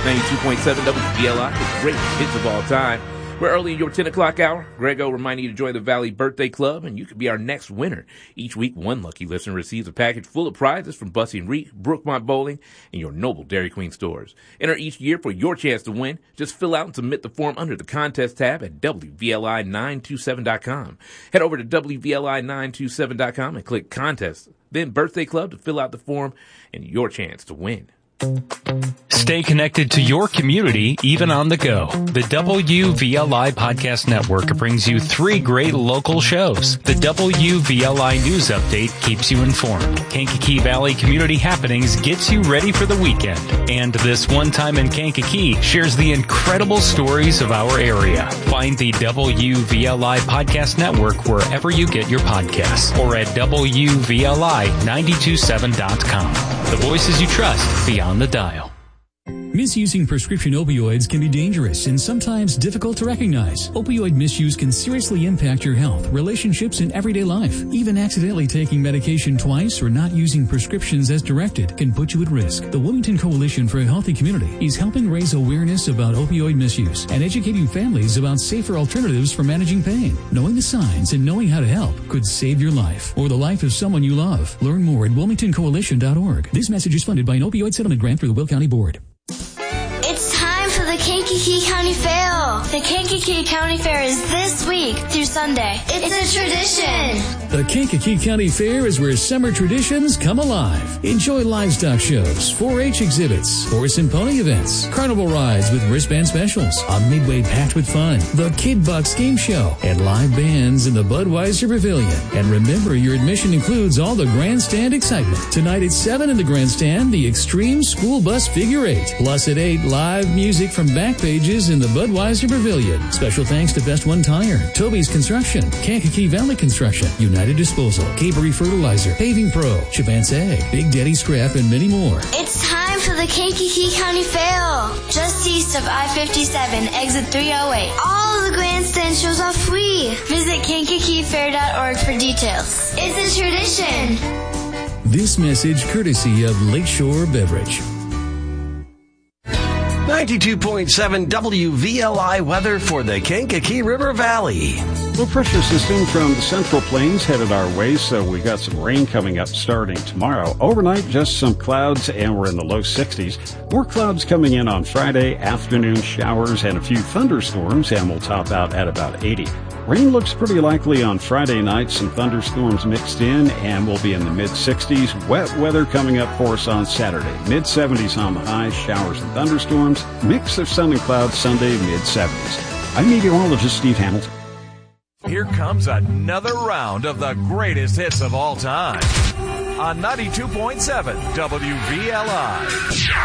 92.7 WVLI, the greatest hits of all time. We're early in your 10 o'clock hour. Grego reminding you to join the Valley Birthday Club, and you could be our next winner. Each week, one lucky listener receives a package full of prizes from Bussy and Reed, Brookmont Bowling, and your Noble Dairy Queen stores. Enter each year for your chance to win. Just fill out and submit the form under the contest tab at WVLI927.com. Head over to WVLI927.com and click contest, then Birthday Club to fill out the form and your chance to win. Stay connected to your community, even on the go. The WVLI Podcast Network brings you 3 great local shows. The WVLI News Update keeps you informed. Kankakee Valley Community Happenings gets you ready for the weekend. And This One Time in Kankakee shares the incredible stories of our area. Find the WVLI Podcast Network wherever you get your podcasts or at WVLI927.com. The voices you trust beyond the dial. Misusing prescription opioids can be dangerous and sometimes difficult to recognize. Opioid misuse can seriously impact your health, relationships, and everyday life. Even accidentally taking medication twice or not using prescriptions as directed can put you at risk. The Wilmington Coalition for a Healthy Community is helping raise awareness about opioid misuse and educating families about safer alternatives for managing pain. Knowing the signs and knowing how to help could save your life or the life of someone you love. Learn more at wilmingtoncoalition.org. This message is funded by an opioid settlement grant through the Will County Board. It's time for the Kankakee County Fair. The Kankakee County Fair is this week through Sunday. It's a tradition. The Kankakee County Fair is where summer traditions come alive. Enjoy livestock shows, 4-H exhibits, horse and pony events, carnival rides with wristband specials, a midway packed with fun, the Kid Bucks game show, and live bands in the Budweiser Pavilion. And remember, your admission includes all the grandstand excitement. Tonight at 7 in the grandstand, the Extreme School Bus Figure 8. Plus at 8, live music from Backpages in the Budweiser Pavilion. Special thanks to Best One Tire, Toby's Construction, Kankakee Valley Construction, United Disposal, Cabery Fertilizer, Paving Pro, Chavance Egg, Big Daddy Scrap, and many more. It's time for the Kankakee County Fair. Just east of I-57, exit 308. All the grandstand shows are free. Visit KankakeeFair.org for details. It's a tradition. This message courtesy of Lakeshore Beverage. 92.7 WVLI weather for the Kankakee River Valley. Low pressure system from the Central Plains headed our way, so we got some rain coming up starting tomorrow. Overnight, just some clouds, and we're in the low 60s. More clouds coming in on Friday, afternoon showers, and a few thunderstorms, and we'll top out at about 80. Rain looks pretty likely on Friday night, some thunderstorms mixed in, and we'll be in the mid-60s. Wet weather coming up for us on Saturday. Mid-70s on the high, showers and thunderstorms. Mix of sun and clouds Sunday, mid-70s. I'm meteorologist Steve Hamilton. Here comes another round of the greatest hits of all time on 92.7 WVLI.